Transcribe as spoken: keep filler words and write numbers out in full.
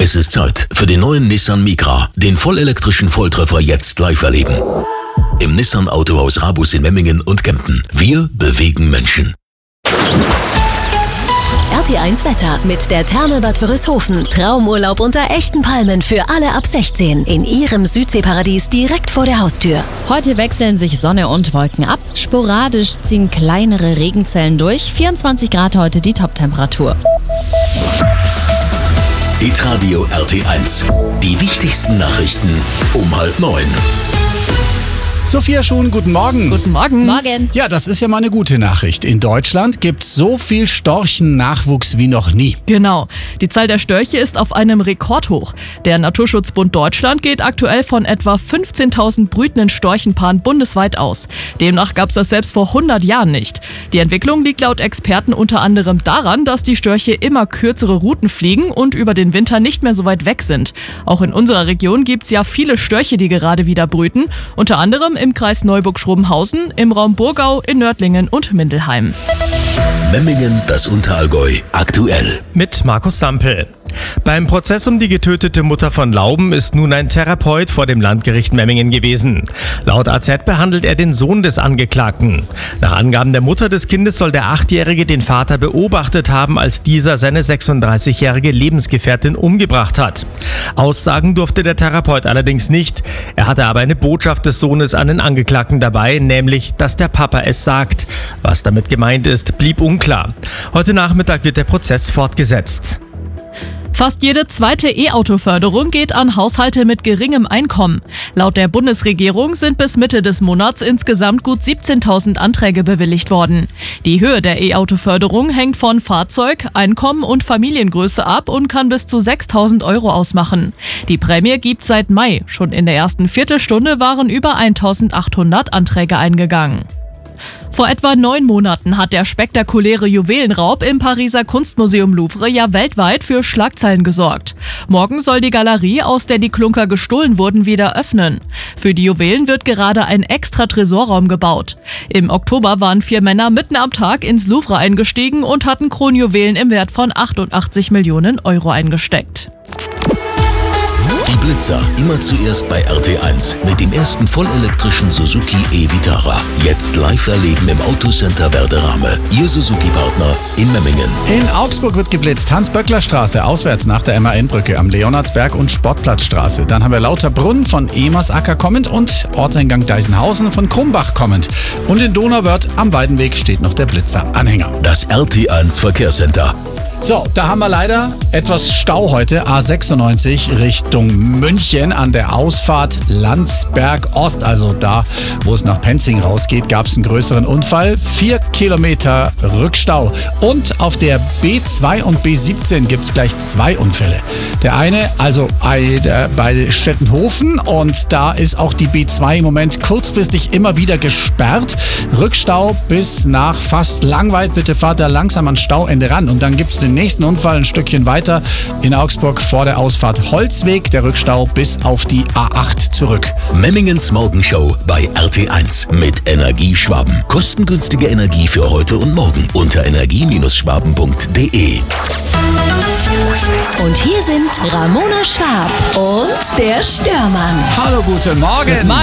Es ist Zeit für den neuen Nissan Micra, den vollelektrischen Volltreffer jetzt live erleben. Im Nissan Autohaus Rabus in Memmingen und Kempten. Wir bewegen Menschen. R T eins Wetter mit der Therme Bad Wörishofen. Traumurlaub unter echten Palmen für alle ab sechzehn. In Ihrem Südseeparadies direkt vor der Haustür. Heute wechseln sich Sonne und Wolken ab. Sporadisch ziehen kleinere Regenzellen durch. vierundzwanzig Grad heute die Toptemperatur. Hitradio R T eins. Die wichtigsten Nachrichten um halb neun. Sophia Schuhn, guten Morgen. Guten Morgen. Morgen. Ja, das ist ja mal eine gute Nachricht. In Deutschland gibt's so viel Storchennachwuchs wie noch nie. Genau. Die Zahl der Störche ist auf einem Rekordhoch. Der Naturschutzbund Deutschland geht aktuell von etwa fünfzehntausend brütenden Storchenpaaren bundesweit aus. Demnach gab's das selbst vor hundert Jahren nicht. Die Entwicklung liegt laut Experten unter anderem daran, dass die Störche immer kürzere Routen fliegen und über den Winter nicht mehr so weit weg sind. Auch in unserer Region gibt's ja viele Störche, die gerade wieder brüten. Unter anderem im Kreis Neuburg-Schrobenhausen, im Raum Burgau, in Nördlingen und Mindelheim. Memmingen, das Unterallgäu, aktuell. Mit Markus Sampel. Beim Prozess um die getötete Mutter von Lauben ist nun ein Therapeut vor dem Landgericht Memmingen gewesen. Laut A Z behandelt er den Sohn des Angeklagten. Nach Angaben der Mutter des Kindes soll der Achtjährige den Vater beobachtet haben, als dieser seine sechsunddreißigjährige Lebensgefährtin umgebracht hat. Aussagen durfte der Therapeut allerdings nicht. Er hatte aber eine Botschaft des Sohnes an den Angeklagten dabei, nämlich, dass der Papa es sagt. Was damit gemeint ist, blieb unklar. Heute Nachmittag wird der Prozess fortgesetzt. Fast jede zweite E-Auto-Förderung geht an Haushalte mit geringem Einkommen. Laut der Bundesregierung sind bis Mitte des Monats insgesamt gut siebzehntausend Anträge bewilligt worden. Die Höhe der E-Auto-Förderung hängt von Fahrzeug, Einkommen und Familiengröße ab und kann bis zu sechstausend Euro ausmachen. Die Prämie gibt seit Mai. Schon in der ersten Viertelstunde waren über eintausendachthundert Anträge eingegangen. Vor etwa neun Monaten hat der spektakuläre Juwelenraub im Pariser Kunstmuseum Louvre ja weltweit für Schlagzeilen gesorgt. Morgen soll die Galerie, aus der die Klunker gestohlen wurden, wieder öffnen. Für die Juwelen wird gerade ein extra Tresorraum gebaut. Im Oktober waren vier Männer mitten am Tag ins Louvre eingestiegen und hatten Kronjuwelen im Wert von achtundachtzig Millionen Euro eingesteckt. Die Blitzer, immer zuerst bei R T eins mit dem ersten vollelektrischen Suzuki e-Vitara. Jetzt live erleben im Autocenter Werderame. Ihr Suzuki-Partner in Memmingen. In Augsburg wird geblitzt. Hans-Böckler-Straße auswärts nach der M A N-Brücke am Leonardsberg und Sportplatzstraße. Dann haben wir Lauterbrunn von Emersacker kommend und Ortseingang Deisenhausen von Krumbach kommend. Und in Donauwörth am Weidenweg steht noch der Blitzer-Anhänger. Das R T eins Verkehrscenter. So, da haben wir leider etwas Stau heute. A sechsundneunzig Richtung München an der Ausfahrt Landsberg Ost. Also da, wo es nach Penzing rausgeht, gab es einen größeren Unfall. Vier Kilometer Rückstau. Und auf der B zwei und B siebzehn gibt es gleich zwei Unfälle. Der eine, also bei, der, bei Stettenhofen. Und da ist auch die B zwei im Moment kurzfristig immer wieder gesperrt. Rückstau bis nach fast Langweid. Bitte fahrt da langsam an Stauende ran. Und dann gibt es den nächsten Unfall ein Stückchen weiter in Augsburg vor der Ausfahrt Holzweg. Der Rückstau bis auf die A acht zurück. Memmingens Morgenshow bei R T eins mit Energie Schwaben. Kostengünstige Energie für heute und morgen unter energie Schwaben punkt de. Und hier sind Ramona Schwab und der Störmann. Hallo, guten Morgen. Guten Morgen.